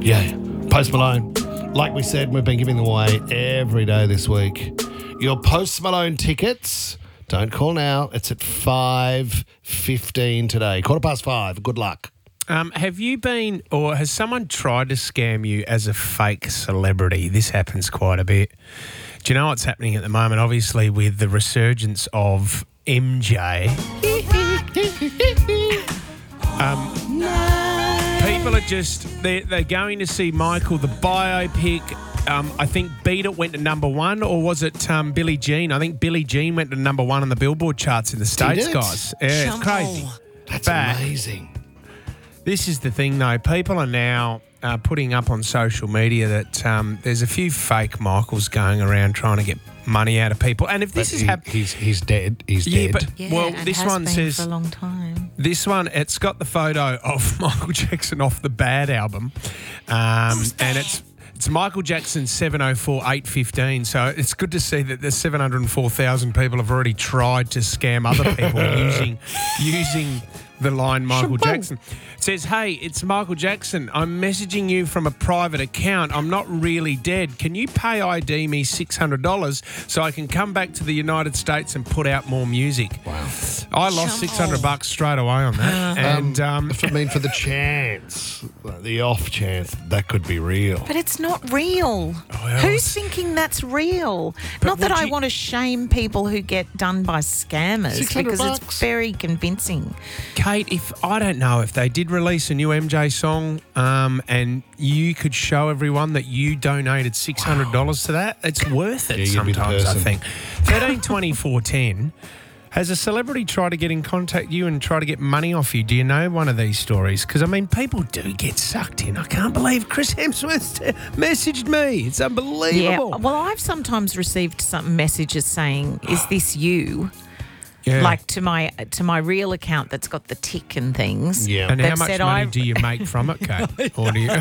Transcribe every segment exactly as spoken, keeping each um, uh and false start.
Yeah, Post Malone. Like we said, we've been giving them away every day this week. Your Post Malone tickets, don't call now. It's at five fifteen today. Quarter past five. Good luck. Um, have you been, or has someone tried to scam you as a fake celebrity? This happens quite a bit. Do you know what's happening at the moment? Obviously, with the resurgence of M J. um, people are just, they're, they're going to see Michael, the biopic. Um, I think Beat It went to number one, or was it um, Billie Jean? I think Billie Jean went to number one on the Billboard charts in the States, it? guys. Yeah, it's crazy. That's But amazing. This is the thing, though. People are now uh, putting up on social media that um, there's a few fake Michaels going around trying to get money out of people. And if this But is he- happening... he's, he's dead. He's Yeah, dead. but Yeah, well, and this has one been says for a long time. this one. It's got the photo of Michael Jackson off the Bad album, um, and it's it's Michael Jackson seven oh four eight fifteen. So it's good to see that the seven hundred four thousand people have already tried to scam other people using using the line Michael Jackson. It says, "Hey, it's Michael Jackson. I'm messaging you from a private account. I'm not really dead. Can you pay I D me six hundred dollars so I can come back to the United States and put out more music?" Wow. I lost six hundred bucks straight away on that. And um, I mean, for the chance, the off chance that could be real. But it's not real. well, Who's thinking that's real? Not that would I you- want to shame people who get done by scammers six hundred because bucks. it's very convincing. Kate, if I don't know if they did release a new M J song, um, and you could show everyone that you donated six hundred dollars to that, it's worth it. Yeah, you'd be the sometimes I person. think. Thirteen twenty four ten. Has a celebrity tried to get in contact you and try to get money off you? Do you know one of these stories? Because, I mean, people do get sucked in. I can't believe Chris Hemsworth messaged me. It's unbelievable. Yeah. Well, I've sometimes received some messages saying, "Is this you?" Yeah. Like to my to my real account that's got the tick and things. Yeah. and how they've much said money I've- do you make from it, Kate? Or do you...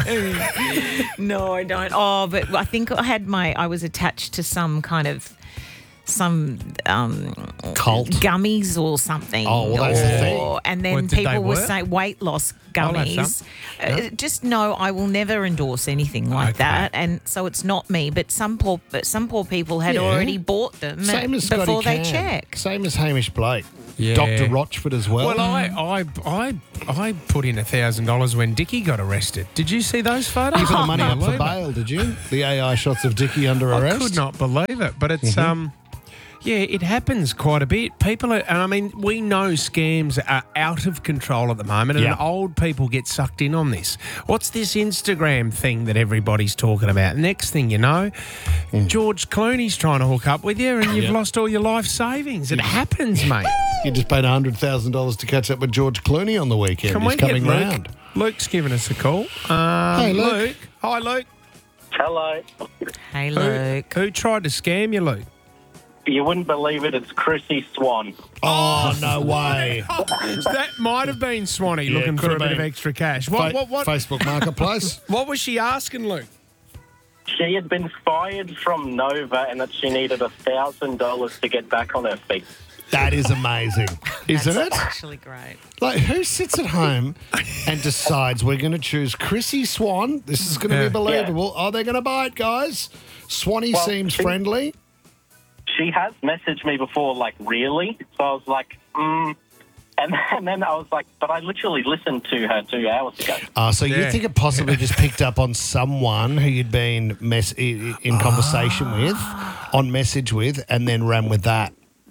No, I don't. Oh, but I think I had my I was attached to some kind of some um, Cult. gummies or something. Oh, well, that's the thing. Or- And then What, did they people were work? saying weight loss I'll have gummies. some. Uh, Just no, I will never endorse anything like Okay. that. And so it's not me. But some poor, but some poor people had Yeah. already bought them Same as before Scotty they Cam. check. Same as Hamish Blake. Yeah. Doctor Rochford as well. Well, I, I, I, I put in a thousand dollars when Dickie got arrested. Did you see those photos? You put the money I up for couldn't believe bail, did you? The A I shots of Dickie under it. arrest. I could not believe it, but it's um, yeah, it happens quite a bit. People are, and I mean, we know scams are out of control at the moment, and Yeah. old people get sucked in on this. What's this Instagram thing that everybody's talking about? Next thing you know, George Clooney's trying to hook up with you, and you've Yeah. lost all your life savings. It happens, mate. You just paid one hundred thousand dollars to catch up with George Clooney on the weekend. Can He's we get coming Luke? round. Luke's giving us a call. Um, Hey, Luke. Hi, Luke. Hello. Hey, Who, Luke. who tried to scam you, Luke? You wouldn't believe it. It's Chrissy Swan. Oh, no way. That might have been Swanee Yeah, looking could for a have bit of been. extra cash. What, Fa- what, what, Facebook Marketplace. what was she asking, Luke? She had been fired from Nova and that she needed a thousand dollars to get back on her feet. That is amazing, isn't That's it? actually great. Like, who sits at home and decides we're going to choose Chrissy Swan? This is going to Yeah. be believable. Oh, they're going to buy it, guys. Swanee Well, seems she- friendly. She has messaged me before, like, really? So I was like, mm. And, and then I was like, but I literally listened to her two hours ago. Uh, so Yeah. you think it possibly just picked up on someone who you'd been mess- i- in conversation with, on message with, and then ran with that?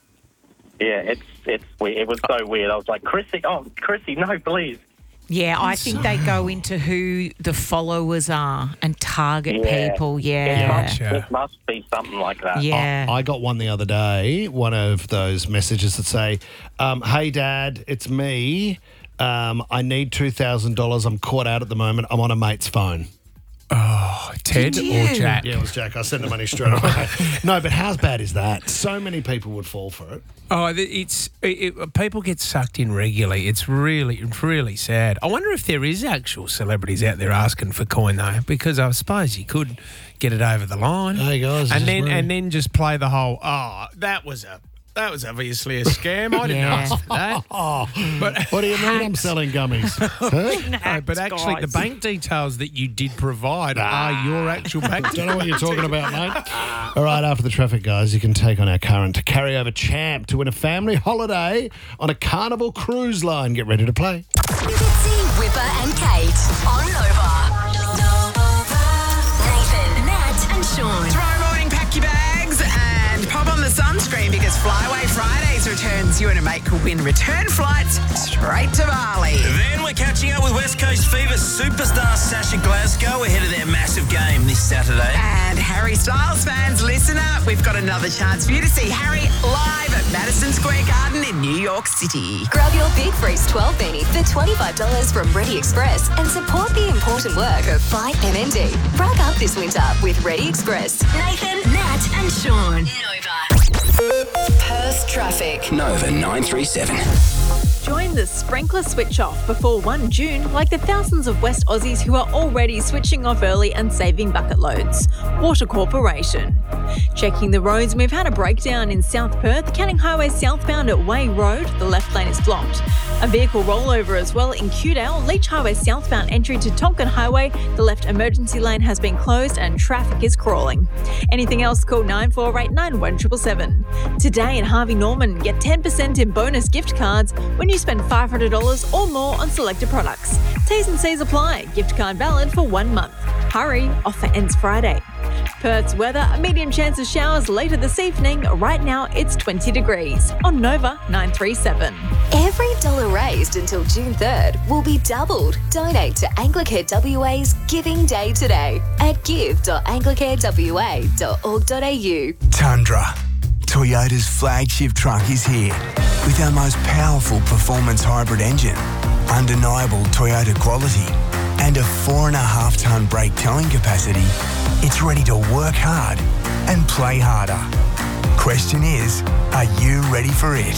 Yeah, it's it's weird. It was so weird. I was like, Chrissy, oh, Chrissy, no, please. Yeah, I think they go into who the followers are and target Yeah. people. It Yeah. must, Gotcha. it must be something like that. Yeah. I got one the other day, one of those messages that say, um, hey, Dad, it's me. Um, I need two thousand dollars. I'm caught out at the moment. I'm on a mate's phone. Oh, Ted Did or you? Jack? Yeah, it was Jack. I sent the money straight away. No, but how bad is that? So many people would fall for it. Oh, th- it's it, it, people get sucked in regularly. It's really, it's really sad. I wonder if there is actual celebrities out there asking for coin though, because I suppose you could get it over the line. Hey, guys, and just then me. and then just play the whole. Oh, that was a That was obviously a scam. I didn't Yeah. ask for that. Oh, But what do you mean I'm selling gummies? Huh? No, but actually, the guys. bank details that you did provide are your actual bank Don't know what you're talking about, mate. All right, after the traffic, guys, you can take on our current carryover champ to win a family holiday on a Carnival cruise line. Get ready to play. Fitzy, Whipper and Kate on Nova. Nathan, Nat and Sean. Tomorrow morning, pack your bags and pop on the sunscreen because Flyway Fridays returns. You and a mate could win return flights straight to Bali. Then we're catching up with West Coast Fever superstar Sasha Glasgow ahead of their massive game this Saturday. And Harry Styles fans, listen up. We've got another chance for you to see Harry live at Madison Square Garden in New York City. Grab your Big Freeze twelve beanie for twenty-five dollars from Ready Express and support the important work of Fight M N D. Rack up this winter with Ready Express. Nathan, Nat and Sean. Nova. Perth traffic. Nova nine three seven. Join the sprinkler switch off before first of June, like the thousands of West Aussies who are already switching off early and saving bucket loads. Water Corporation. Checking the roads, we've had a breakdown in South Perth, Canning Highway southbound at Way Road. The left lane is blocked. A vehicle rollover as well in Cudale, Leach Highway southbound entry to Tonkin Highway. The left emergency lane has been closed and traffic is crawling. Anything else, call nine four eight nine one seven seven seven. Today in Harvey Norman, get ten percent in bonus gift cards when you spend five hundred dollars or more on selected products. T's and C's apply. Gift card valid for one month. Hurry, offer ends Friday. Perth's weather, a medium chance of showers later this evening. Right now it's twenty degrees on Nova nine three seven. Every dollar raised until June third will be doubled. Donate to Anglicare W A's Giving Day today at give dot anglicare w a dot org dot a u. Tundra. Toyota's flagship truck is here with our most powerful performance hybrid engine, undeniable Toyota quality, and a four and a half tonne brake towing capacity. It's ready to work hard and play harder. Question is, are you ready for it?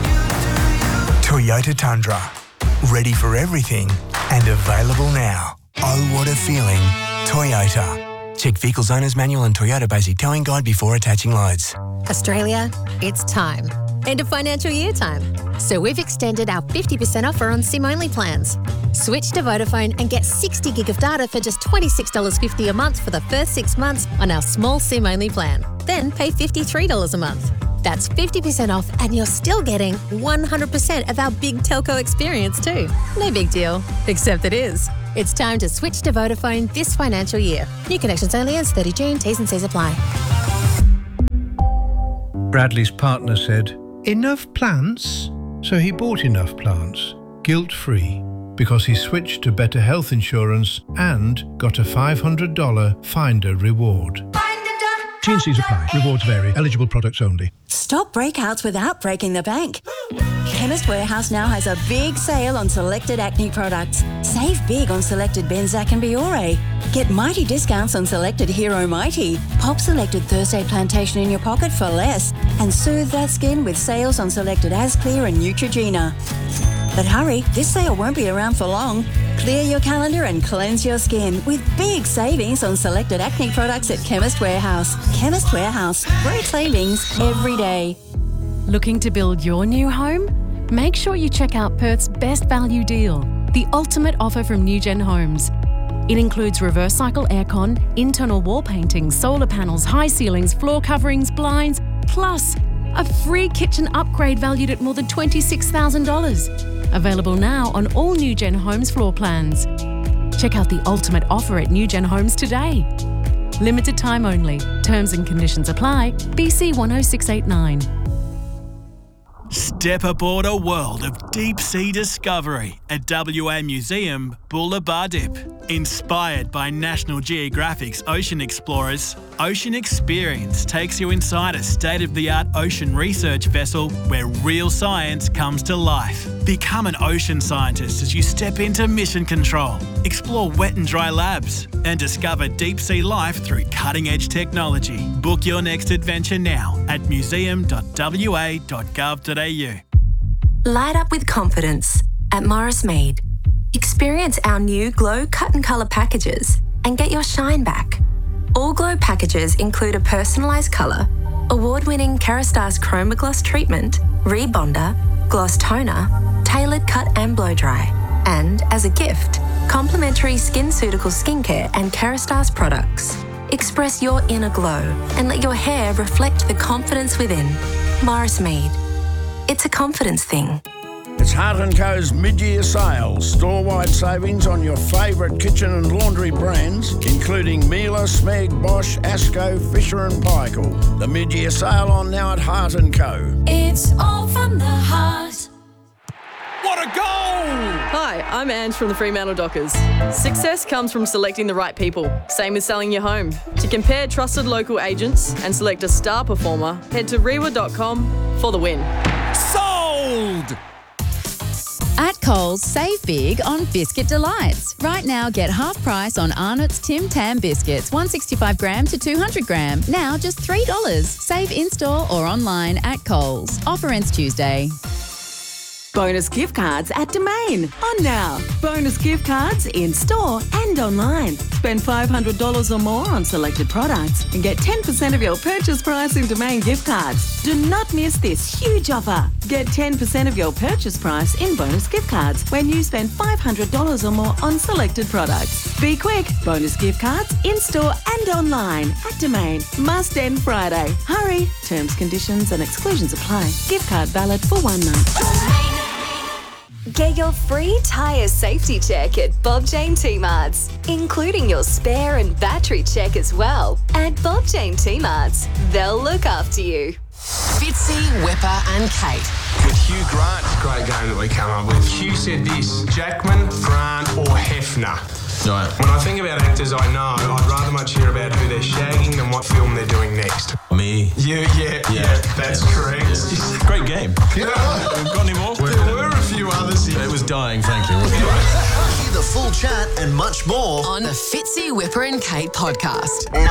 Toyota Tundra. Ready for everything and available now. Oh, what a feeling. Toyota. Check Vehicles Owner's Manual and Toyota Basic Towing Guide before attaching loads. Australia, it's time. End of financial year time. So we've extended our fifty percent offer on SIM-only plans. Switch to Vodafone and get sixty gig of data for just twenty-six dollars fifty a month for the first six months on our small SIM-only plan. Then pay fifty-three dollars a month. That's fifty percent off and you're still getting one hundred percent of our big telco experience too. No big deal, except it is. It's time to switch to Vodafone this financial year. New connections only ends thirtieth of June. T's and C's apply. Bradley's partner said, "Enough plants?" So he bought enough plants, guilt-free, because he switched to better health insurance and got a five hundred dollars Finder reward. T and C's apply. Rewards vary. Eligible products only. Stop breakouts without breaking the bank. Chemist Warehouse now has a big sale on selected acne products. Save big on selected Benzac and Biore. Get mighty discounts on selected Hero Mighty. Pop selected Thursday Plantation in your pocket for less. And soothe that skin with sales on selected Asclear and Neutrogena. But hurry, this sale won't be around for long. Clear your calendar and cleanse your skin with big savings on selected acne products at Chemist Warehouse. Chemist Warehouse. Great savings every day. Looking to build your new home? Make sure you check out Perth's best value deal, the ultimate offer from Newgen Homes. It includes reverse cycle aircon, internal wall painting, solar panels, high ceilings, floor coverings, blinds, plus a free kitchen upgrade valued at more than twenty-six thousand dollars. Available now on all Newgen Homes floor plans. Check out the ultimate offer at Newgen Homes today. Limited time only. Terms and conditions apply. B C one oh six eight nine. Step aboard a world of deep-sea discovery at W A Museum Bullaba Dip. Inspired by National Geographic's Ocean Explorers, Ocean Experience takes you inside a state-of-the-art ocean research vessel where real science comes to life. Become an ocean scientist as you step into mission control, explore wet and dry labs, and discover deep-sea life through cutting-edge technology. Book your next adventure now at museum dot w a dot gov dot a u. Light up with confidence at Morris Mead. Experience our new Glow Cut and Colour packages and get your shine back. All Glow packages include a personalised colour, award-winning Kerastase Chroma Gloss treatment, rebonder, gloss toner, tailored cut and blow dry. And as a gift, complimentary SkinCeutical skincare and Kerastase products. Express your inner glow and let your hair reflect the confidence within. Morris Mead. It's a confidence thing. It's Hart and Co's mid-year sales. Store-wide savings on your favourite kitchen and laundry brands, including Miele, Smeg, Bosch, Asco, Fisher and Paykel. The mid-year sale on now at Hart and Co. It's all from the heart. What a goal! Hi, I'm Ange from the Fremantle Dockers. Success comes from selecting the right people. Same with selling your home. To compare trusted local agents and select a star performer, head to rewa dot com for the win. Sold! At Coles, save big on Biscuit Delights. Right now, get half price on Arnott's Tim Tam biscuits, one sixty-five gram to two hundred gram. Now just three dollars. Save in-store or online at Coles. Offer ends Tuesday. Bonus gift cards at Domain. On now. Bonus gift cards in store and online. Spend five hundred dollars or more on selected products and get ten percent of your purchase price in Domain gift cards. Do not miss this huge offer. Get ten percent of your purchase price in bonus gift cards when you spend five hundred dollars or more on selected products. Be quick. Bonus gift cards in store and online at Domain. Must end Friday. Hurry. Terms, conditions and exclusions apply. Gift card valid for one month. Get your free tyre safety check at Bob Jane T-Marts, including your spare and battery check as well. At Bob Jane T-Marts, they'll look after you. Fitzy, Whipper and Kate. With Hugh Grant. Great game that we come up with. Hugh said this, Jackman, Grant or Hefner. Right. When I think about actors I know, I'd rather much hear about who they're shagging than what film they're doing next. Me? You, yeah, yeah, yeah, that's yeah. correct. Yeah. Great game. Yeah. Got any more? There were a few others here. It was dying, thank you. Hear the full chat and much more on the Fitzy, Whipper and Kate podcast.